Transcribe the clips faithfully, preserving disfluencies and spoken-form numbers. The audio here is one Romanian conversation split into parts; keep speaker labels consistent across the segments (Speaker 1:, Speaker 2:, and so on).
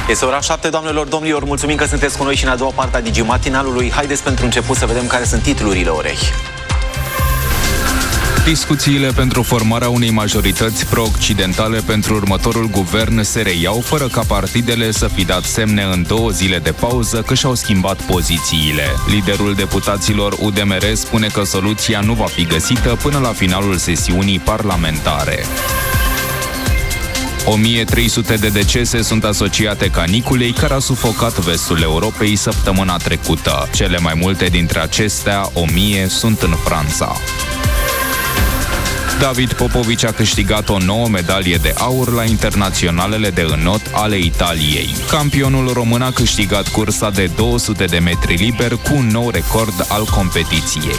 Speaker 1: Este ora șapte, doamnelor, domnilor, mulțumim că sunteți cu noi și în a doua parte a Digimatinalului. Haideți pentru început să vedem care sunt titlurile orei.
Speaker 2: Discuțiile pentru formarea unei majorități pro-occidentale pentru următorul guvern se reiau, fără ca partidele să fi dat semne în două zile de pauză că și-au schimbat pozițiile. Liderul deputaților U D M R spune că soluția nu va fi găsită până la finalul sesiunii parlamentare. o mie trei sute de decese sunt asociate caniculei care a sufocat vestul Europei săptămâna trecută. Cele mai multe dintre acestea, o mie, sunt în Franța. David Popovici a câștigat o nouă medalie de aur la internaționalele de înot ale Italiei. Campionul român a câștigat cursa de două sute de metri liber cu un nou record al competiției.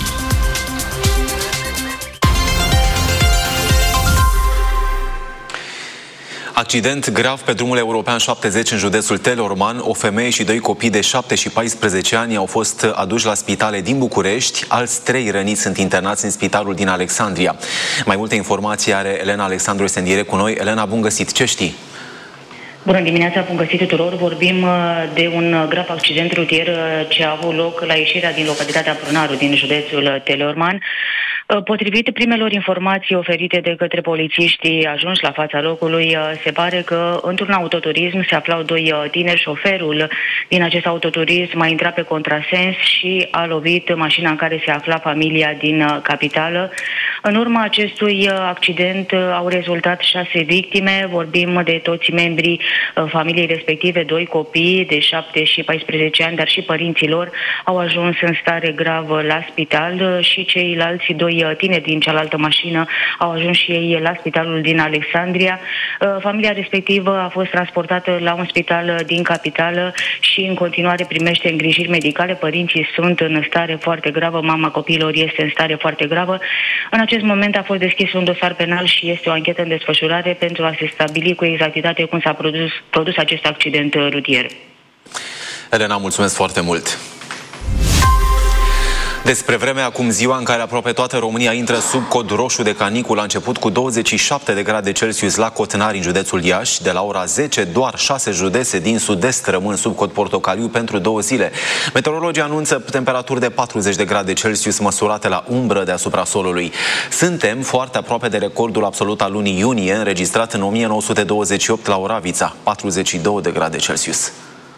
Speaker 1: Accident grav pe drumul european șaptezeci în județul Teleorman. O femeie și doi copii de șapte și paisprezece ani au fost aduși la spitale din București. Alți trei răniți sunt internați în spitalul din Alexandria. Mai multe informații are Elena Alexandru, este în direct cu noi. Elena, bun găsit! Ce știi?
Speaker 3: Bună dimineața, bun găsit tuturor! Vorbim de un grav accident rutier ce a avut loc la ieșirea din localitatea Prunaru din județul Teleorman. Potrivit primelor informații oferite de către polițiștii ajunși la fața locului, se pare că într-un autoturism se aflau doi tineri. Șoferul din acest autoturism a intrat pe contrasens și a lovit mașina în care se afla familia din capitală. În urma acestui accident au rezultat șase victime. Vorbim de toți membrii familiei respective, doi copii de șapte și paisprezece ani, dar și părinții lor au ajuns în stare gravă la spital și ceilalți doi tineri din cealaltă mașină au ajuns și ei la spitalul din Alexandria. Familia respectivă a fost transportată la un spital din capitală și în continuare primește îngrijiri medicale. Părinții sunt în stare foarte gravă, mama copiilor este în stare foarte gravă. În acest moment a fost deschis un dosar penal și este o anchetă în desfășurare pentru a se stabili cu exactitate cum s-a produs, produs acest accident rutier.
Speaker 1: Elena, mulțumesc foarte mult! Despre vreme, acum ziua în care aproape toată România intră sub cod roșu de canicul, a început cu douăzeci și șapte de grade Celsius la Cotnari, în județul Iași. De la ora zece, doar șase județe din sud-est rămân sub cod portocaliu pentru două zile. Meteorologii anunță temperaturi de patruzeci de grade Celsius măsurate la umbră deasupra solului. Suntem foarte aproape de recordul absolut al lunii iunie, înregistrat în o mie nouă sute douăzeci și opt la Oravița, patruzeci și două de grade Celsius.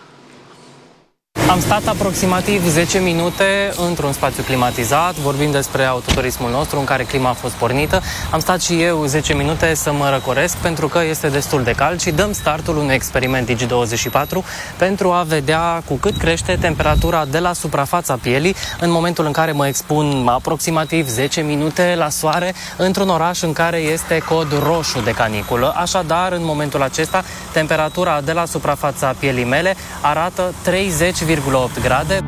Speaker 4: Am stat aproximativ zece minute într-un spațiu climatizat, vorbim despre autoturismul nostru în care clima a fost pornită. Am stat și eu zece minute să mă răcoresc pentru că este destul de cald și dăm startul unui experiment Digi douăzeci și patru pentru a vedea cu cât crește temperatura de la suprafața pielii în momentul în care mă expun aproximativ zece minute la soare într-un oraș în care este cod roșu de caniculă. Așadar, în momentul acesta, temperatura de la suprafața pielii mele arată treizeci virgulă opt grade.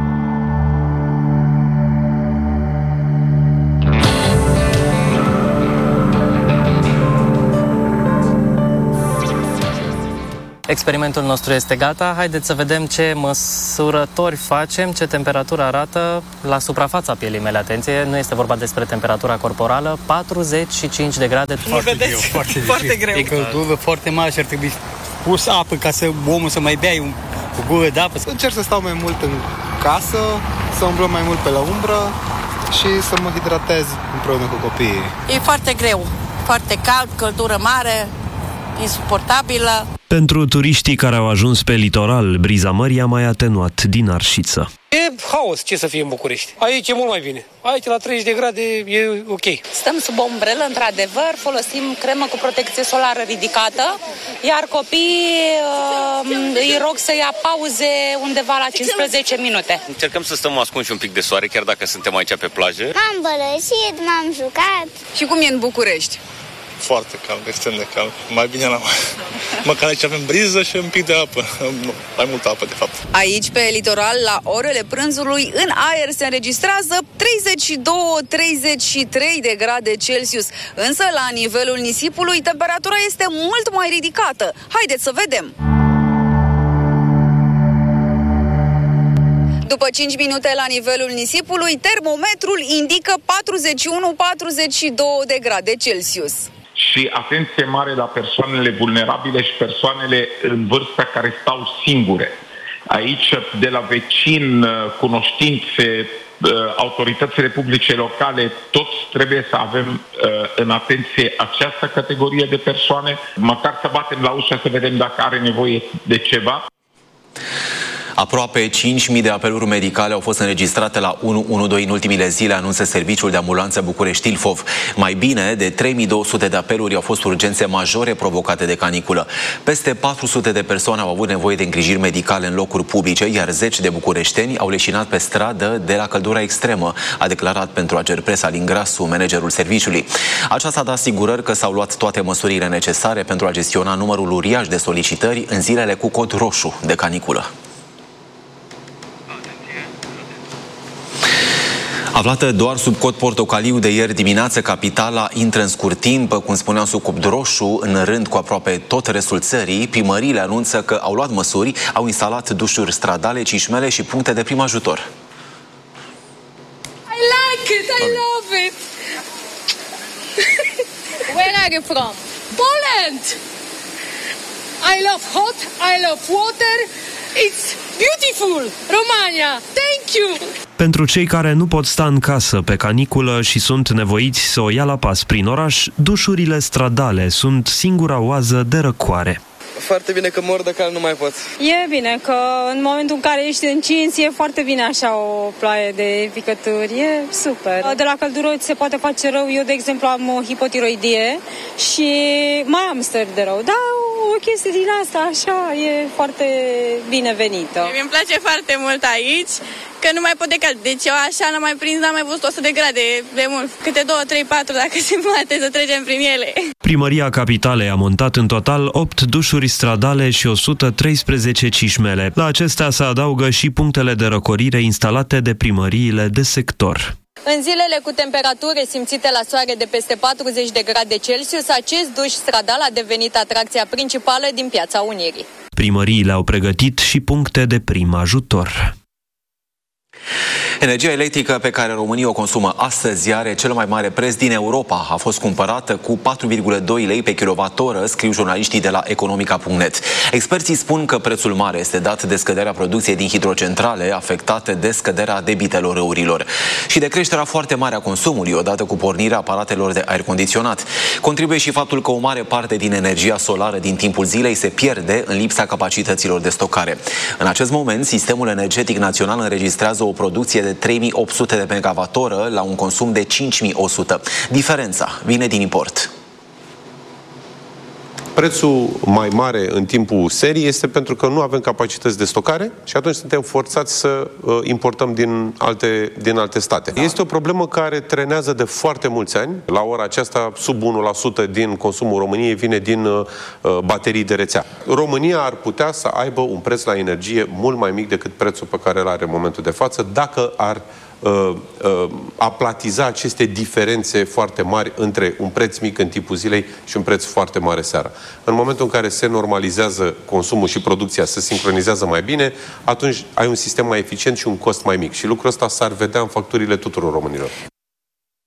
Speaker 4: Experimentul nostru este gata. Haideți să vedem ce măsurători facem, ce temperatură arată la suprafața pielii mele. Atenție, nu este vorba despre temperatura corporală, patruzeci și cinci de grade.
Speaker 5: Foarte greu, foarte, foarte greu. E căldură foarte mare și ar trebui pus apă ca să omul să mai bea un cu gură de apă.
Speaker 6: Încerc să stau mai mult în casă, să umblăm mai mult pe la umbră și să mă hidratez împreună cu copiii.
Speaker 7: E foarte greu, foarte cald, căldură mare, insuportabilă.
Speaker 8: Pentru turiștii care au ajuns pe litoral, briza mării a mai atenuat din Arșiță.
Speaker 9: E haos ce să fie în București. Aici e mult mai bine. Aici la treizeci de grade e ok.
Speaker 10: Stăm sub o umbrelă, într-adevăr, folosim cremă cu protecție solară ridicată, iar copiii uh, îi rog să ia pauze undeva la cincisprezece minute.
Speaker 11: Încercăm să stăm ascunși un pic de soare, chiar dacă suntem aici pe plajă.
Speaker 12: M-am bălășit, m-am jucat.
Speaker 13: Și cum e în București?
Speaker 14: Foarte cald, extrem de cald. Mai bine la măcar aici avem briză și un pic de apă. Mai multă apă, de fapt.
Speaker 13: Aici, pe litoral, la orele prânzului, în aer se înregistrează treizeci și doi treizeci și trei de grade Celsius. Însă, la nivelul nisipului, temperatura este mult mai ridicată. Haideți să vedem! După cinci minute la nivelul nisipului, termometrul indică patruzeci și unu patruzeci și doi de grade Celsius.
Speaker 15: și atenție mare la persoanele vulnerabile și persoanele în vârstă care stau singure. Aici, de la vecini, cunoștințe, autoritățile publice locale, toți trebuie să avem în atenție această categorie de persoane, măcar să batem la ușă să vedem dacă are nevoie de ceva.
Speaker 1: Aproape cinci mii de apeluri medicale au fost înregistrate la unu unu doi în ultimile zile, anunță Serviciul de Ambulanță București-Ilfov. Mai bine de trei mii două sute de apeluri au fost urgențe majore provocate de caniculă. Peste patru sute de persoane au avut nevoie de îngrijiri medicale în locuri publice, iar zeci de bucureșteni au leșinat pe stradă de la căldura extremă, a declarat pentru Agerpres Alin Grasu, managerul serviciului. Aceasta a dat asigurări că s-au luat toate măsurile necesare pentru a gestiona numărul uriaș de solicitări în zilele cu cod roșu de caniculă. Aflată doar sub cod portocaliu de ieri dimineață, capitala intră în scurt timp, cum spuneam, sub cod roșu, în rând cu aproape tot restul țării. Primăriile anunță că au luat măsuri, au instalat dușuri stradale, cișmele și puncte de prim ajutor.
Speaker 16: I like it, I love it. Where are you from? Poland. I love hot, I love water. It's beautiful, Romania. Thank you.
Speaker 8: Pentru cei care nu pot sta în casă pe caniculă și sunt nevoiți să o ia la pas prin oraș, dușurile stradale sunt singura oază de răcoare.
Speaker 17: Foarte bine, că mor de cal, nu mai pot.
Speaker 18: E bine, că în momentul în care ești încins, e foarte bine așa o ploaie de picături, e super. De la căldură se poate face rău. Eu, de exemplu, am o hipotiroidie și mai am stări de rău, dar o chestie din asta așa e foarte binevenită.
Speaker 19: Mi-mi place foarte mult aici, că nu mai pot de cald. Deci eu așa n-am mai prins, n-am mai văzut o sută de grade de mult. Câte două, trei, patru, dacă se poate, să trecem prin ele.
Speaker 8: Primăria Capitalei a montat în total opt dușuri stradale și o sută treisprezece cișmele. La acestea se adaugă și punctele de răcorire instalate de primăriile de sector.
Speaker 20: În zilele cu temperaturi simțite la soare de peste patruzeci de grade Celsius, acest duș stradal a devenit atracția principală din Piața Unirii.
Speaker 8: Primăriile au pregătit și puncte de prim ajutor.
Speaker 1: Energia electrică pe care România o consumă astăzi are cel mai mare preț din Europa. A fost cumpărată cu patru virgulă doi lei pe kilowattoră, scriu jurnaliștii de la economica punct net. Experții spun că prețul mare este dat de scăderea producției din hidrocentrale, afectate de scăderea debitelor râurilor și de creșterea foarte mare a consumului, odată cu pornirea aparatelor de aer condiționat. Contribuie și faptul că o mare parte din energia solară din timpul zilei se pierde în lipsa capacităților de stocare. În acest moment, sistemul energetic național înregistrează o producție de trei mii opt sute de megawattoră la un consum de cinci mii o sută. Diferența vine din import.
Speaker 21: Prețul mai mare în timpul serii este pentru că nu avem capacități de stocare și atunci suntem forțați să uh, importăm din alte, din alte state. Da. Este o problemă care trenează de foarte mulți ani. La ora aceasta, sub unu la sută din consumul României vine din uh, baterii de rețea. România ar putea să aibă un preț la energie mult mai mic decât prețul pe care îl are în momentul de față, dacă ar Uh, uh, a platiza aceste diferențe foarte mari între un preț mic în timpul zilei și un preț foarte mare seara. În momentul în care se normalizează consumul și producția, se sincronizează mai bine, atunci ai un sistem mai eficient și un cost mai mic. Și lucrul ăsta s-ar vedea în facturile tuturor românilor.